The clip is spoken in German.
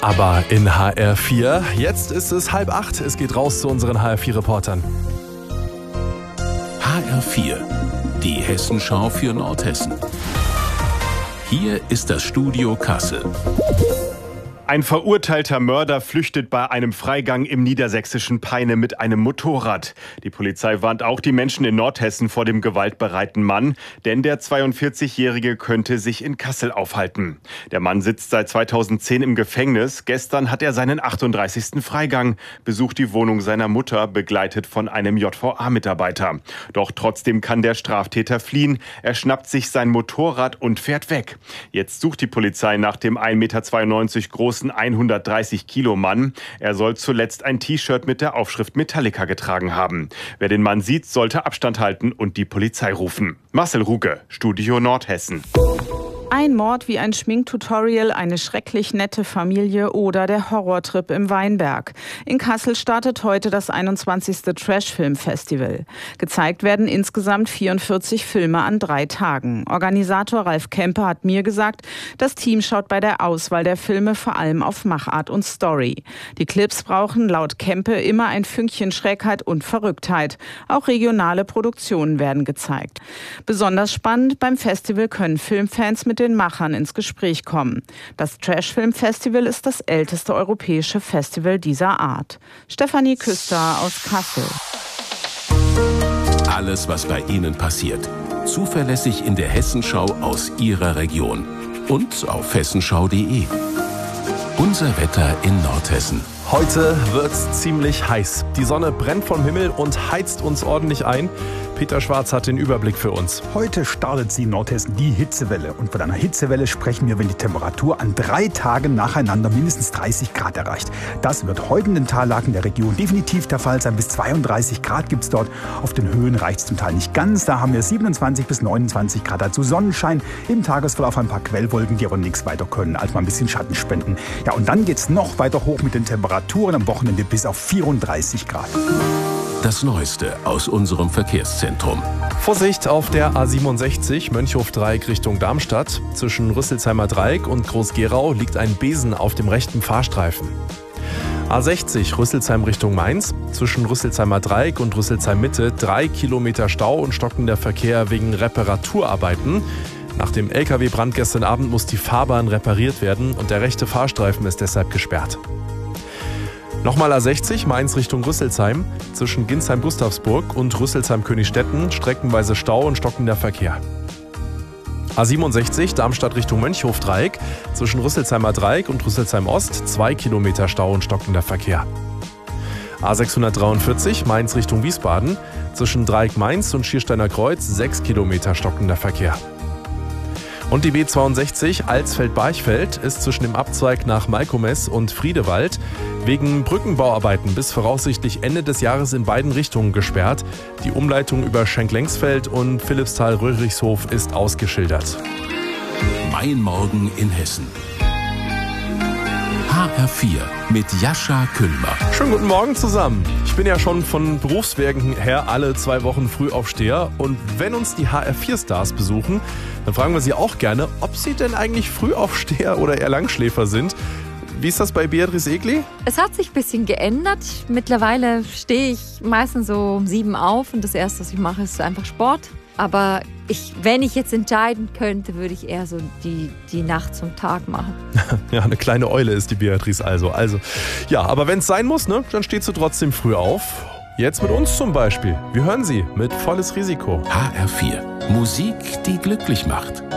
Aber in HR4, jetzt ist es 7:30. Es geht raus zu unseren HR4-Reportern. HR4, die Hessenschau für Nordhessen. Hier ist das Studio Kassel. Ein verurteilter Mörder flüchtet bei einem Freigang im niedersächsischen Peine mit einem Motorrad. Die Polizei warnt auch die Menschen in Nordhessen vor dem gewaltbereiten Mann, denn der 42-Jährige könnte sich in Kassel aufhalten. Der Mann sitzt seit 2010 im Gefängnis. Gestern hat er seinen 38. Freigang, besucht die Wohnung seiner Mutter, begleitet von einem JVA-Mitarbeiter. Doch trotzdem kann der Straftäter fliehen. Er schnappt sich sein Motorrad und fährt weg. Jetzt sucht die Polizei nach dem 1,92 Meter großen 130-Kilo-Mann. Er soll zuletzt ein T-Shirt mit der Aufschrift Metallica getragen haben. Wer den Mann sieht, sollte Abstand halten und die Polizei rufen. Marcel Ruge, Studio Nordhessen. Ein Mord wie ein Schminktutorial, eine schrecklich nette Familie oder der Horrortrip im Weinberg. In Kassel startet heute das 21. Trash-Film-Festival. Gezeigt werden insgesamt 44 Filme an 3 Tagen. Organisator Ralf Kempe hat mir gesagt, das Team schaut bei der Auswahl der Filme vor allem auf Machart und Story. Die Clips brauchen laut Kempe immer ein Fünkchen Schrägheit und Verrücktheit. Auch regionale Produktionen werden gezeigt. Besonders spannend, beim Festival können Filmfans mit den Machern ins Gespräch kommen. Das Trash-Film-Festival ist das älteste europäische Festival dieser Art. Stefanie Küster aus Kassel. Alles, was bei Ihnen passiert. Zuverlässig in der Hessenschau aus Ihrer Region. Und auf hessenschau.de. Unser Wetter in Nordhessen. Heute wird's ziemlich heiß. Die Sonne brennt vom Himmel und heizt uns ordentlich ein. Peter Schwarz hat den Überblick für uns. Heute startet sie in Nordhessen die Hitzewelle. Und von einer Hitzewelle sprechen wir, wenn die Temperatur an 3 Tagen nacheinander mindestens 30 Grad erreicht. Das wird heute in den Tallagen der Region definitiv der Fall sein. Bis 32 Grad gibt es dort. Auf den Höhen reicht es zum Teil nicht ganz. Da haben wir 27 bis 29 Grad. Dazu Sonnenschein. Im Tagesverlauf ein paar Quellwolken, die aber nichts weiter können, als mal ein bisschen Schatten spenden. Ja, und dann geht es noch weiter hoch mit den Temperaturen am Wochenende bis auf 34 Grad. Das Neueste aus unserem Verkehrszentrum. Vorsicht auf der A67 Mönchhof-Dreieck Richtung Darmstadt. Zwischen Rüsselsheimer Dreieck und Groß-Gerau liegt ein Besen auf dem rechten Fahrstreifen. A60 Rüsselsheim Richtung Mainz. Zwischen Rüsselsheimer Dreieck und Rüsselsheim Mitte 3 Kilometer Stau und stockender Verkehr wegen Reparaturarbeiten. Nach dem LKW-Brand gestern Abend muss die Fahrbahn repariert werden und der rechte Fahrstreifen ist deshalb gesperrt. Nochmal A60, Mainz Richtung Rüsselsheim. Zwischen Ginsheim-Gustavsburg und Rüsselsheim-Königstetten streckenweise Stau und stockender Verkehr. A67, Darmstadt Richtung Mönchhof-Dreieck. Zwischen Rüsselsheimer Dreieck und Rüsselsheim Ost 2 Kilometer Stau und stockender Verkehr. A643, Mainz Richtung Wiesbaden. Zwischen Dreieck Mainz und Schiersteiner Kreuz 6 Kilometer stockender Verkehr. Und die B62 Alsfeld-Barchfeld ist zwischen dem Abzweig nach Malkomes und Friedewald wegen Brückenbauarbeiten bis voraussichtlich Ende des Jahres in beiden Richtungen gesperrt. Die Umleitung über Schenklengsfeld und Philippsthal-Röhrichshof ist ausgeschildert. Mein Morgen in Hessen. HR4 mit Jascha Küllmer. Schönen guten Morgen zusammen. Ich bin ja schon von Berufswegen her alle 2 Wochen Frühaufsteher. Und wenn uns die HR4-Stars besuchen, dann fragen wir sie auch gerne, ob sie denn eigentlich Frühaufsteher oder eher Langschläfer sind. Wie ist das bei Beatrice Egli? Es hat sich ein bisschen geändert. Mittlerweile stehe ich meistens so um 7 auf und das Erste, was ich mache, ist einfach Sport. Aber wenn ich jetzt entscheiden könnte, würde ich eher so die Nacht zum Tag machen. Ja, eine kleine Eule ist die Beatrice also. Ja, aber wenn es sein muss, ne, dann steht sie trotzdem früh auf. Jetzt mit uns zum Beispiel. Wir hören sie mit Volles Risiko. HR4. Musik, die glücklich macht.